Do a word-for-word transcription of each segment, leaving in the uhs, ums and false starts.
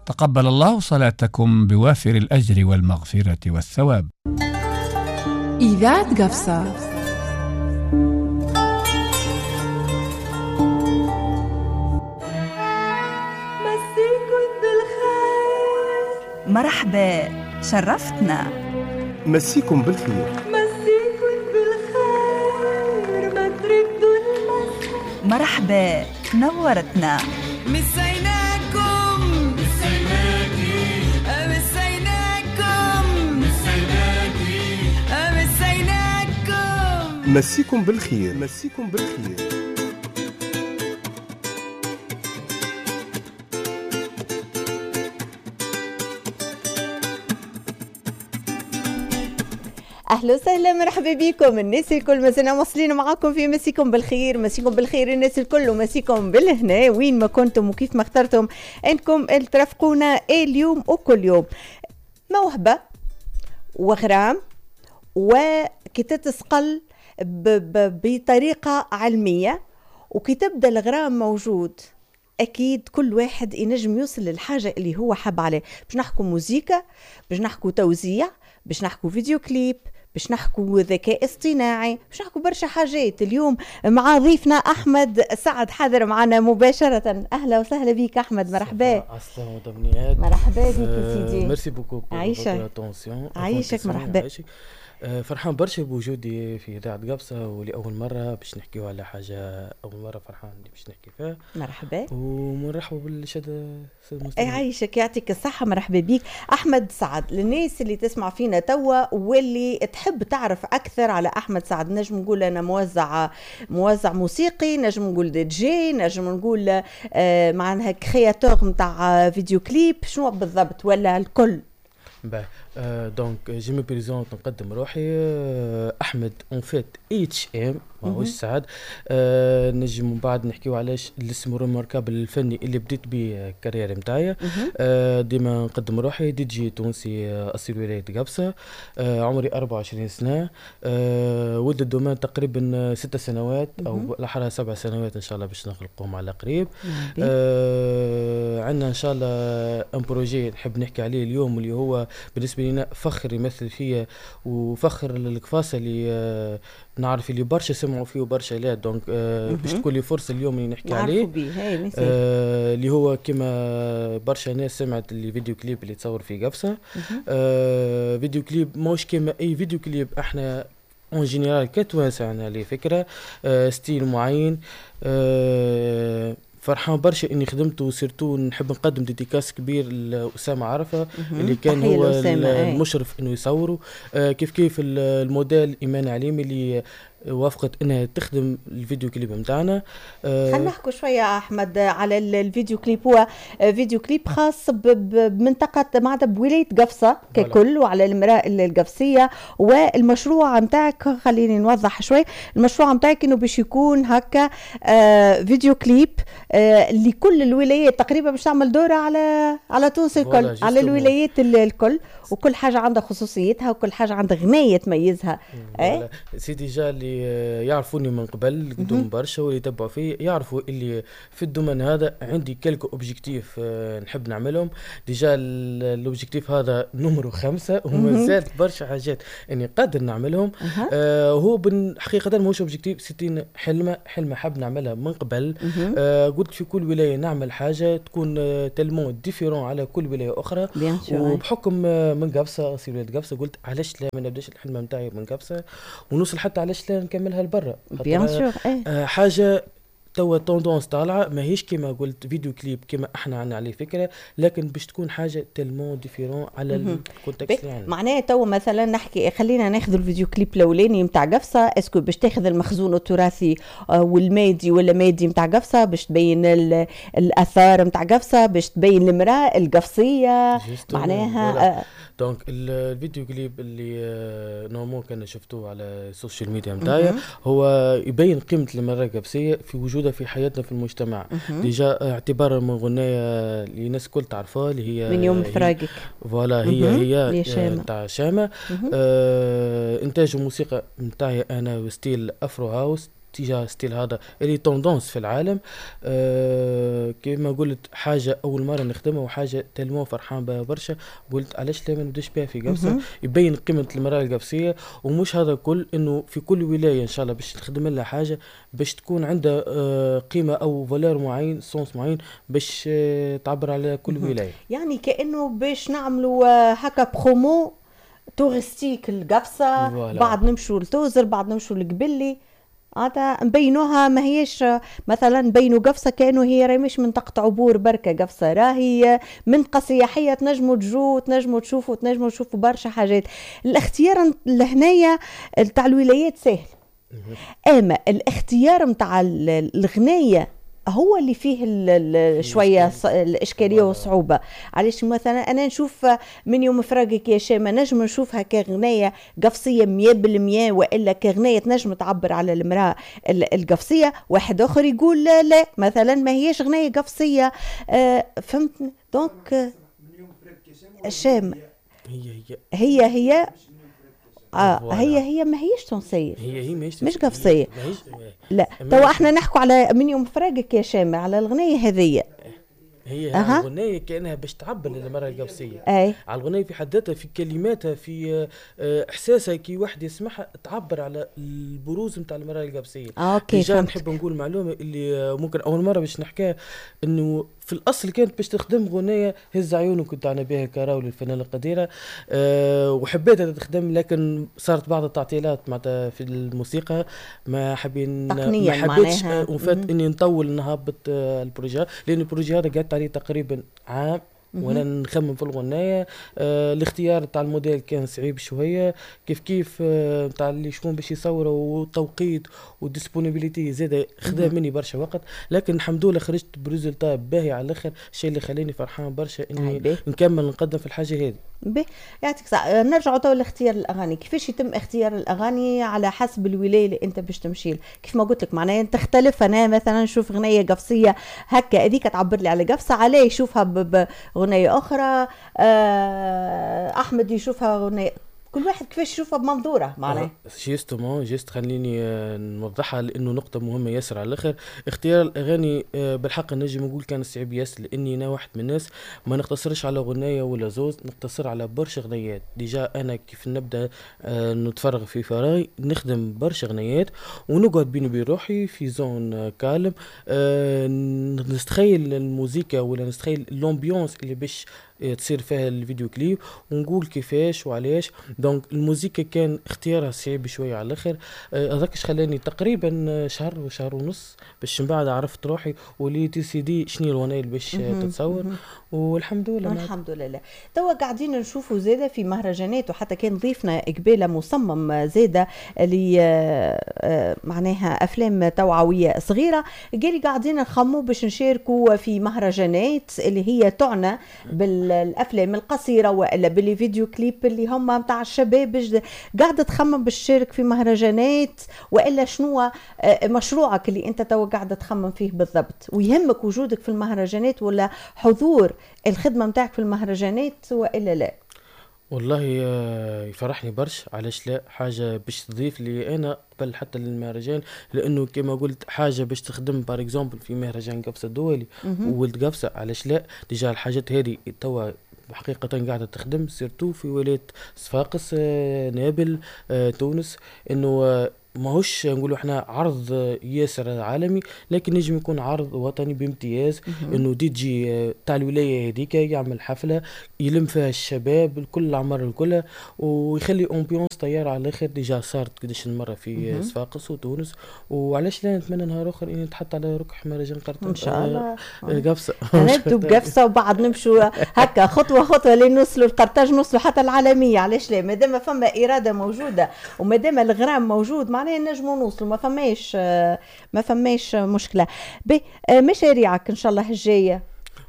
تقبل الله صلاتكم بوافر الأجر والمغفرة والثواب. إذاعة قفصة. مسيكم بالخير. مرحبا، شرفتنا. مسيكم بالخير. مسيكم بالخير، ما تردوا المسا. مرحبا، نورتنا. مسيناكم مسيناكي مسيناكم مسيناكي مسيناكم. مسيكم بالخير. مسيكم بالخير. اهلا وسهلا، مرحبا بكم الناس الكل. مازلنا موصلين معاكم في مسيكم بالخير. مسيكم بالخير الناس الكل، ومسيكم بالهنا وين ما كنتم وكيف ما اخترتم انكم ترافقونا اليوم وكل يوم. موهبه وغرام وكي تتسقل بطريقه علميه، وكي تبدا الغرام موجود اكيد كل واحد ينجم يوصل للحاجه اللي هو حب عليه. باش نحكوا موسيقى، باش نحكوا توزيع، باش نحكوا فيديو كليب، باش نحكوا ذكاء اصطناعي، باش نحكوا برشا حاجات. اليوم مع ضيفنا احمد سعد حاضر معنا مباشره. اهلا وسهلا بك احمد، مرحبا. عسلامة وتمنيات. مرحبا بك يا سيدي. ميرسي بوكو. عايشك عايشك مرحبا. فرحان برشا بوجودي في إذاعة قفصة، ولأول مرة باش نحكيو على حاجة أول مرة فرحان باش نحكي فيها. مرحبا ومرحبا بالشدة اي عايشك، يعطيك الصحة. مرحبا بيك أحمد سعد. للناس اللي تسمع فينا توا واللي تحب تعرف أكثر على أحمد سعد، نجم نقول أنا موزع موزع موسيقي، نجم نقول دي جي، نجم نقول آه معناها كرياتور متاع فيديو كليب، شنو بالضبط ولا الكل؟ باهي دونك جي مي بريزونت، نقدم روحي آه احمد اون فيت اتش ام ماهوش سعد. آه نجم من بعد نحكيو علاش الاسم ريماركابل الفني اللي بديت بيه الكارير نتاعي. آه ديما نقدم روحي دي جي تونسي اصيل ولاية قفصة. آه عمري أربعة وعشرين سنة. آه ولد الدومان تقريبا ست سنوات او بالاحرى سبع سنوات ان شاء الله باش نخلقهم على قريب. آه عندنا ان شاء الله ان بروجي نحب نحكي عليه اليوم، اللي هو بالنسبه لنا فخر يمثل فيا وفخر للقفاصه اللي آه نعرف اللي برشا سمعوا فيه وبرشا لا. دونك آه باش تكون لي فرصه اليوم اللي نحكي عليه آه اللي هو كما برشا ناس سمعت اللي فيديو كليب اللي تصور في قفصه. آه فيديو كليب موش كما اي فيديو كليب، احنا اون جينيرال كتوانسه عندنا عليه فكره آه ستيل معين. آه فرحان برشا اني خدمت وسيرتو نحب نقدم ديديكاس كبير لأسامة عرفة اللي كان هو المشرف انه يصوروا. آه كيف كيف الموديل ايمان عليمي اللي وافقت انها تخدم الفيديو كليب متاعنا. آه خلينا نحكوا شويه احمد على الفيديو كليب. هو فيديو كليب خاص بمنطقه معناتها بولايه قفصه ككل وعلى المراه القفصيه. والمشروع نتاعك خليني نوضح شوي، المشروع نتاعك انه باش يكون هكا آه فيديو كليب آه لكل الولايات تقريبا، باش تعمل دوره على على تونس الكل، على الولايات الكل، وكل حاجه عندها خصوصيتها وكل حاجه عندها غنايه تميزها. اي سيدي جا اللي يعرفوني من قبل قدوم برشا واللي يتبعوا فيه يعرفوا اللي في الدومين هذا عندي كلكو اوبجيكتيف نحب نعملهم. ديجا الاوبجيكتيف هذا نمرو خمسة وما زالت برشا حاجات اني قادر نعملهم. آه هو حقيقه ماهوش اوبجيكتيف، ستين حلمه حلمه حاب نعملها من قبل. آه قلت في كل ولايه نعمل حاجه تكون تلمون ديفيرون على كل ولايه اخرى. وبحكم من قفصه اصيل ولاد قفصه قلت علاش لا ما نبداش الحلم نتاعي من قفصه ونوصل حتى علاش لا نكملها لبرا. بيان سور آه حاجه توا توندونس طالعه ماهيش كما قلت فيديو كليب كما احنا عندنا عليه فكره، لكن باش تكون حاجه تلمون ديفيرون على الكونتكست اللي عندنا. معناها توا مثلا نحكي خلينا ناخذ الفيديو كليب الاولاني نتاع قفصه. اسكو باش تاخذ المخزون التراثي والمادي ولا مادي نتاع قفصه باش تبين الاثار نتاع قفصه، باش تبين المراه القفصيه معناها. دونك الفيديو كليب اللي نورمال كنا شفتوه على السوشيال ميديا نتاعي هو يبين قيمه المراه القفصيه في وجودها في حياتنا في المجتمع. ديجا اعتبار من غنايه اللي الناس الكل تعرفها اللي هي من يوم فراقك. فوالا هي هي تاع شامه. آه انتاج الموسيقى نتاعي انا ستيل افرو هاوس تجاه ستيل هذا اللي توندونس في العالم. أه كما قلت حاجه اول مره نخدمها وحاجه تلمو فرحان بها برشا، قلت علاش لا ما نبداش بها في قفصه، يبين قيمه المرايه القفصيه. ومش هذا كل انه في كل ولايه ان شاء الله باش نخدم لها حاجه باش تكون عندها أه قيمه او فالور معين سونس معين باش أه تعبر على كل ولايه. يعني كانه باش نعملوا آه، هكا برومو تورستيك القفصه، بعد نمشوا لتوزر، بعد نمشوا لقبلي، هذا نبينوها. ما هيش مثلا نبينوا قفصه كانه هي راهي مش منطقه عبور بركه، قفصه راهي منطقه سياحيه تنجموا تجوا تنجموا تشوفوا تنجموا تشوفوا برشا حاجات. الاختيار لهنايا تاع الولايات سهل، اما الاختيار نتاع الغنايه هو اللي فيه ال ال شويه الاشكاليه والصعوبه. علاش مثلا انا نشوف من يوم فراقك يا شامه نجم نشوفها كغنايه قفصيه مية بالمية، والا كغنايه تنجم تعبر على المراه القفصيه، واحد اخر يقول لا, لا مثلا ما هيش غنايه قفصيه. آه فهمتني؟ دونك الشام هي هي هي هي اه هي هي ما هيش تونسيه، هي هي مش مش قفصيه. لا توا احنا نحكوا على من يوم فراقك يا شامه على الغنيه هذية. هي أه. الغنية كأنها باش تعبر للمرأة القفصية. أي. على الغنية في حد ذاتها، في كلماتها، في إحساسها كي واحد يسمعها تعبر على البروز نتاع المرأة القفصية. أوكي فهمت. نحب نقول معلومة اللي ممكن أول مرة باش نحكيها، إنه في الأصل كانت باش تخدم غنية هز عيونك كنت أنا بها كراول الفنانة القديرة، أه وحبيتها تخدم، لكن صارت بعض التعطيلات معناتها في الموسيقى، ما حابين ما حبيتش وفات إني نطول نهبط البروجي، لأن البروجي هذا قعدت عليه تقريبا عام وانا نخمم في الغنايه. آه الاختيار تاع الموديل كان صعيب شويه، كيف كيف آه تاع اللي شكون باش يصوره والتوقيت والديسبونيبيليتي زاد خدا مني برشا وقت، لكن الحمد لله خرجت بريزلتا باهي على الاخر، الشيء اللي خلاني فرحان برشا اني نكمل نقدم في الحاجه هذه. به يعطيك الصحة. نرجعوا تو لاختيار الاغاني، كيفاش يتم اختيار الاغاني على حسب الولايه اللي انت باش تمشي؟ كيف ما قلت لك معناها تختلف. انا مثلا نشوف غنيه قفصيه هكا هذيك تعبر لي على قفصه، عليه يشوفها بغنيه اخرى، احمد يشوفها غنيه، كل واحد كيفاش يشوفها بمنظوره معناها. جيستومون جيست خليني نوضحها لانه نقطه مهمه ياسر على الاخر. اختيار الاغاني بالحق نجم نقول كان صعيب ياسر، لاني انا واحد من الناس ما نقتصرش على غنايه ولا زوز، نقتصر على برشا غنيات. ديجا انا كيف نبدا نتفرغ في فراغي نخدم برشا غنيات ونقعد بيني وبين روحي في زون كالم، نستخيل الموسيقى ولا نستخيل الامبيونس اللي باش تصير فيها الفيديو كليب ونقول كيفاش وعلاش. دونك الموسيقى كان اختيارها صعيب شويه على الاخر، هذاكش خلاني تقريبا شهر وشهر ونص باش من بعد عرفت روحي وليت سي دي شنو الغنايه اللي باش تتصور، والحمد لله الحمد لله. توا قاعدين نشوفوا زاده في مهرجانات، وحتى كان ضيفنا قبيله مصمم زاده اللي معناها افلام توعويه صغيره، قال قاعدين نخموا باش نشاركوا في مهرجانات اللي هي تعنى بالافلام القصيره والا بالفيديو كليب اللي هم نتاع الشباب. قاعده تخمم باش تشارك في مهرجانات والا شنو مشروعك اللي انت توا قاعده تخمم فيه بالضبط؟ ويهمك وجودك في المهرجانات ولا حضور الخدمه نتاعك في المهرجانات والا لا؟ والله يفرحني برش، علاش لا؟ حاجه باش تضيف لي انا قبل حتى للمهرجان، لانه كما قلت حاجه باش تخدم بار اكزومبل في مهرجان قفصه الدولي وولد قفصه، علاش لا؟ ديجا الحاجات هذه توا حقيقه قاعده تخدم سيرتو في ولايه صفاقس، نابل، تونس، انه ماهوش نقولوا احنا عرض ياسر عالمي، لكن نجم يكون عرض وطني بامتياز، انه دي جي تاع الولايه هذيك يعمل حفله يلم فيها الشباب الكل الاعمار الكل ويخلي امبيونس طياره على الاخر. ديجا صارت قداش المره في صفاقس وتونس، وعلاش لا نتمنى نهار اخر اني نتحط على ركح مهرجان قرطاج ان شاء الله. قفصه نبدو بقفصه وبعد نمشوا هكا خطوه خطوه لين نوصلوا القرطاج، نوصلوا حتى العالميه. علاش لا؟ مادام فما اراده موجوده ومادام الغرام موجود معناها نجموا نوصلوا، ما فماش ما فماش مشكله. مشاريعك ان شاء الله الجايه؟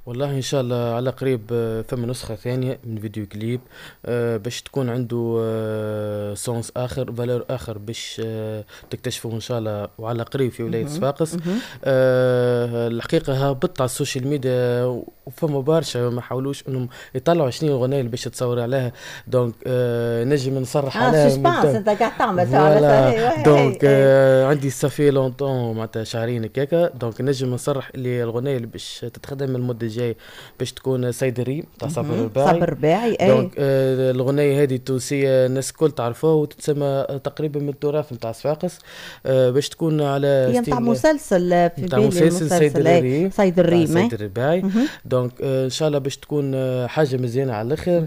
والله ان شاء الله على قريب آه، فما نسخه ثانيه من فيديو كليب آه، باش تكون عنده آه، سونس اخر فالور اخر باش آه، تكتشفوا ان شاء الله وعلى قريب في ولايه صفاقس. آه، الحقيقه هبطت على السوشيال ميديا وفما برشا ما حاولوش انهم يطلعوا شنو الاغنيه اللي باش تصور عليها. دونك آه، نجم نصرح اه عليها سسبانس انت قاعد تعمل فوالا. دونك آه، عندي صافي لونطون معناتها شهرين هكاكا. دونك نجم نصرح اللي الاغنيه اللي باش تتخدم المده الجايه باش تكون سيدري تاع صابر الرباعي. صابر الرباعي اي. دونك آه الاغنيه هذه تونسيه الناس الكل تعرفوها وتتسمى تقريبا من التراث نتاع صفاقس. آه باش تكون على هي نتاع مسلسل في نتاع بالي مسلسل سيدري سيدري سيد الرباعي. دونك آه ان شاء الله باش تكون آه حاجه مزيانه على الاخر.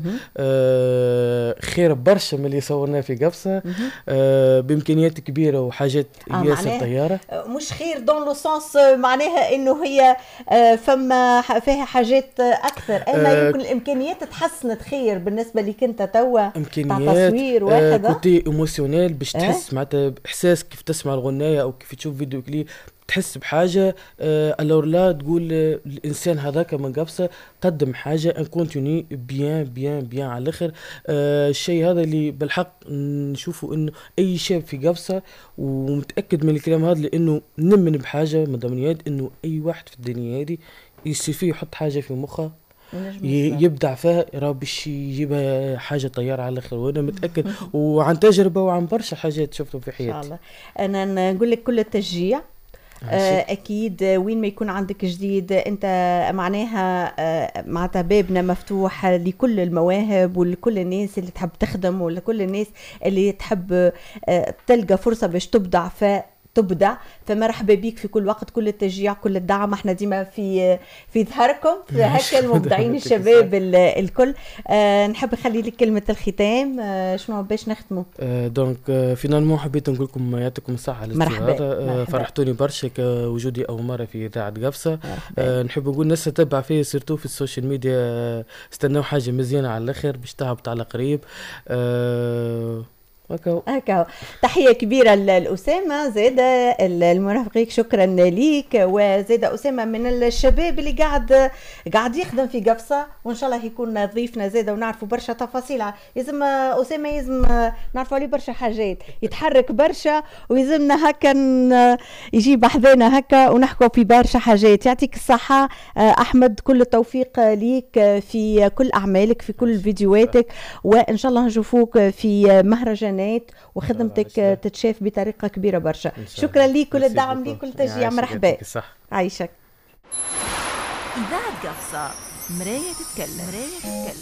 آه خير برشا من اللي صورناه في قفصه آه بامكانيات كبيره وحاجات آه ياسر طياره. مش خير دون لو سونس معناها انه هي آه فما فيها حاجات اكثر اما آه يمكن الامكانيات تحسنت خير بالنسبه لك انت توا امكانيات تصوير واحد آه كوتي ايموشنال باش تحس آه؟ معناتها باحساس كيف تسمع الغنايه او كيف تشوف فيديو كليب تحس بحاجه آه الور لا تقول آه الانسان هذاك من قبصه قدم حاجه ان كونتيني بيان بيان بيان على الاخر. آه الشيء هذا اللي بالحق نشوفه انه اي شاب في قبصه ومتاكد من الكلام هذا لانه نمن بحاجه من ضمنيات انه اي واحد في الدنيا هذه يصير يحط حاجه في مخه يبدع فيها راه باش يجيبها حاجه طياره على الاخر. وانا متاكد وعن تجربه وعن برشا حاجات شفتهم في حياتي. ان شاء الله انا نقول لك كل التشجيع. آه اكيد وين ما يكون عندك جديد انت معناها آه معناتها بابنا مفتوح لكل المواهب ولكل الناس اللي تحب تخدم ولكل الناس اللي تحب آه تلقى فرصه باش تبدع ف تبدع. فمرحبا بيك في كل وقت. كل التشجيع كل الدعم احنا ديما في في ظهركم هكا المبدعين الشباب الكل. آه نحب نخلي لك كلمه الختام. آه شنو باش نختموا؟ آه دونك آه فينالمون حبيت نقول لكم يعطيكم الصحه مرحبا. آه فرحتوني برشا كوجودي اول مره في اذاعه قفصه. آه نحب نقول الناس تتبع فيا سيرتو في السوشيال ميديا. آه استناو حاجه مزيانه على الاخر باش تهبط على قريب. آه هكا هكا تحيه كبيره لاسامه زاده المرافقيك شكرا ليك. وزاده اسامه من الشباب اللي قاعد قاعد يخدم في قفصه وان شاء الله يكون ضيفنا زاده ونعرفوا برشا تفاصيل. لازم اسامه لازم نعرفوا عليه برشا حاجات يتحرك برشا ويلزمنا هكا يجيب حذانا هكا ونحكوا في برشا حاجات. يعطيك الصحه احمد كل التوفيق ليك في كل اعمالك في كل فيديوهاتك وان شاء الله نشوفوك في مهرجان وخدمتك تتشاف بطريقة كبيرة برشا. شكرا ليك كل الدعم ليك كل تشجيع. مرحبا عايشك. إذاعة قفصة مراية تتكلم.